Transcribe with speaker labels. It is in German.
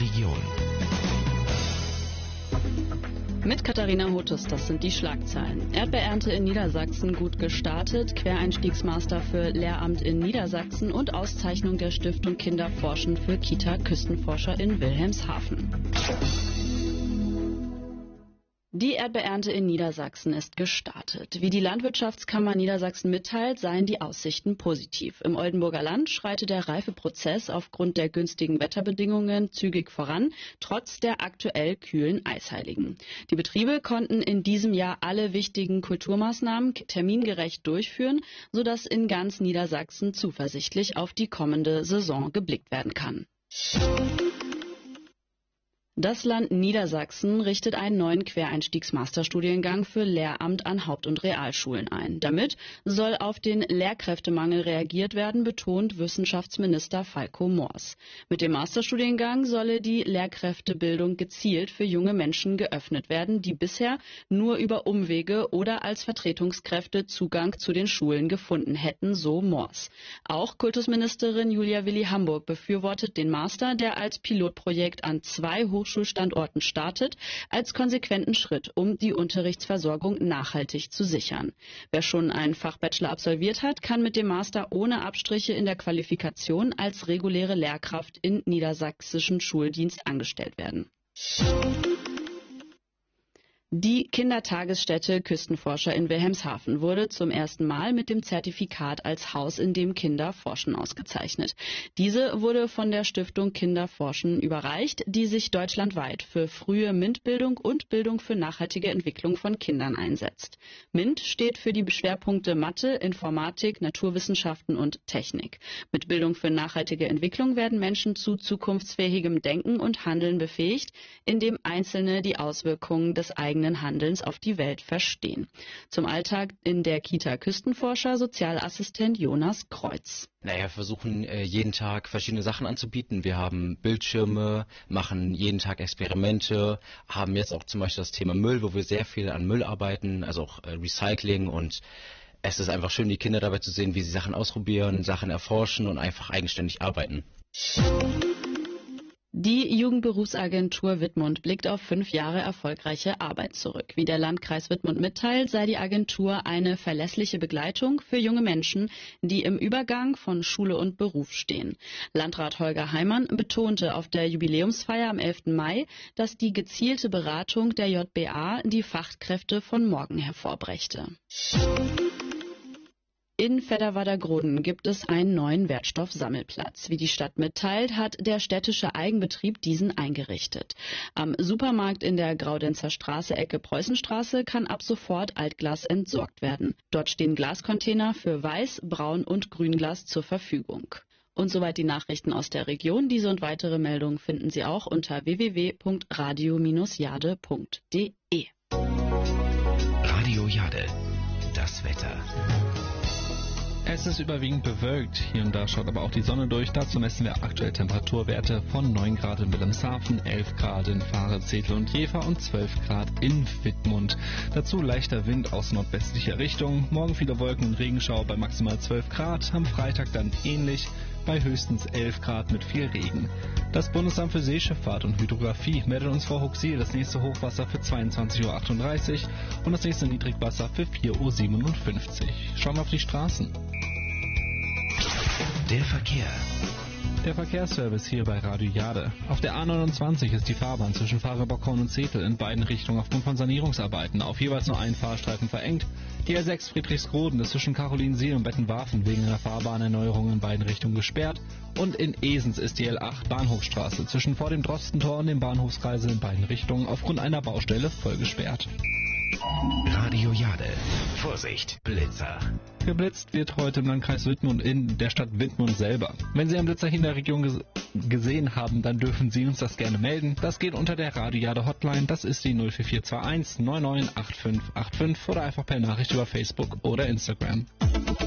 Speaker 1: Region.
Speaker 2: Mit Katharina Hotus, das sind die Schlagzeilen. Erdbeerernte in Niedersachsen gut gestartet, Quereinstiegsmaster für Lehramt in Niedersachsen und Auszeichnung der Stiftung Kinderforschen für Kita-Küstenforscher in Wilhelmshaven. Die Erdbeerernte in Niedersachsen ist gestartet. Wie die Landwirtschaftskammer Niedersachsen mitteilt, seien die Aussichten positiv. Im Oldenburger Land schreitet der Reifeprozess aufgrund der günstigen Wetterbedingungen zügig voran, trotz der aktuell kühlen Eisheiligen. Die Betriebe konnten in diesem Jahr alle wichtigen Kulturmaßnahmen termingerecht durchführen, sodass in ganz Niedersachsen zuversichtlich auf die kommende Saison geblickt werden kann. Das Land Niedersachsen richtet einen neuen Quereinstiegs-Masterstudiengang für Lehramt an Haupt- und Realschulen ein. Damit soll auf den Lehrkräftemangel reagiert werden, betont Wissenschaftsminister Falco Moors. Mit dem Masterstudiengang solle die Lehrkräftebildung gezielt für junge Menschen geöffnet werden, die bisher nur über Umwege oder als Vertretungskräfte Zugang zu den Schulen gefunden hätten, so Moors. Auch Kultusministerin Julia Willi-Hamburg befürwortet den Master, der als Pilotprojekt an 2 Hochschulstandorten startet, als konsequenten Schritt, um die Unterrichtsversorgung nachhaltig zu sichern. Wer schon einen Fachbachelor absolviert hat, kann mit dem Master ohne Abstriche in der Qualifikation als reguläre Lehrkraft in niedersächsischen Schuldienst angestellt werden. Die Kindertagesstätte Küstenforscher in Wilhelmshaven wurde zum ersten Mal mit dem Zertifikat als Haus, in dem Kinder forschen, ausgezeichnet. Diese wurde von der Stiftung Kinderforschen überreicht, die sich deutschlandweit für frühe MINT-Bildung und Bildung für nachhaltige Entwicklung von Kindern einsetzt. MINT steht für die Schwerpunkte Mathe, Informatik, Naturwissenschaften und Technik. Mit Bildung für nachhaltige Entwicklung werden Menschen zu zukunftsfähigem Denken und Handeln befähigt, indem Einzelne die Auswirkungen des eigenen Handelns auf die Welt verstehen. Zum Alltag in der Kita Küstenforscher Sozialassistent Jonas Kreuz.
Speaker 3: Wir versuchen jeden Tag verschiedene Sachen anzubieten. Wir haben Bildschirme, machen jeden Tag Experimente, haben jetzt auch zum Beispiel das Thema Müll, wo wir sehr viel an Müll arbeiten, also auch Recycling, und es ist einfach schön, die Kinder dabei zu sehen, wie sie Sachen ausprobieren, Sachen erforschen und einfach eigenständig arbeiten.
Speaker 2: Die Jugendberufsagentur Wittmund blickt auf 5 Jahre erfolgreiche Arbeit zurück. Wie der Landkreis Wittmund mitteilt, sei die Agentur eine verlässliche Begleitung für junge Menschen, die im Übergang von Schule und Beruf stehen. Landrat Holger Heimann betonte auf der Jubiläumsfeier am 11. Mai, dass die gezielte Beratung der JBA die Fachkräfte von morgen hervorbrächte. In Vedderwader-Groden gibt es einen neuen Wertstoffsammelplatz. Wie die Stadt mitteilt, hat der städtische Eigenbetrieb diesen eingerichtet. Am Supermarkt in der Graudenzer Straße, Ecke Preußenstraße, kann ab sofort Altglas entsorgt werden. Dort stehen Glascontainer für Weiß-, Braun- und Grünglas zur Verfügung. Und soweit die Nachrichten aus der Region. Diese und weitere Meldungen finden Sie auch unter www.radio-jade.de.
Speaker 1: Radio Jade, das Wetter.
Speaker 4: Es ist überwiegend bewölkt, hier und da schaut aber auch die Sonne durch. Dazu messen wir aktuell Temperaturwerte von 9 Grad in Wilhelmshaven, 11 Grad in Fahre, Zedel und Jever und 12 Grad in Wittmund. Dazu leichter Wind aus nordwestlicher Richtung. Morgen viele Wolken und Regenschauer bei maximal 12 Grad. Am Freitag dann ähnlich, bei höchstens 11 Grad mit viel Regen. Das Bundesamt für Seeschifffahrt und Hydrographie meldet uns vor Huxil das nächste Hochwasser für 22:38 Uhr und das nächste Niedrigwasser für 4:57 Uhr. Schauen wir auf die Straßen.
Speaker 1: Der Verkehr.
Speaker 4: Der Verkehrsservice hier bei Radio Jade. Auf der A29 ist die Fahrbahn zwischen Fahre-Bockhorn und Zetel in beiden Richtungen aufgrund von Sanierungsarbeiten auf jeweils nur einen Fahrstreifen verengt. Die R6 Friedrichsroden ist zwischen Karolinensee und Bettenwarfen wegen einer Fahrbahnerneuerung in beiden Richtungen gesperrt. Und in Esens ist die L8 Bahnhofstraße zwischen vor dem Drostentor und dem Bahnhofskreisel in beiden Richtungen aufgrund einer Baustelle voll gesperrt.
Speaker 1: Radio Jade. Vorsicht, Blitzer.
Speaker 4: Geblitzt wird heute im Landkreis Wittmund in der Stadt Wittmund selber. Wenn Sie einen Blitzer hier in der Region gesehen haben, dann dürfen Sie uns das gerne melden. Das geht unter der Radio Jade Hotline. Das ist die 04421 998585 oder einfach per Nachricht über Facebook oder Instagram.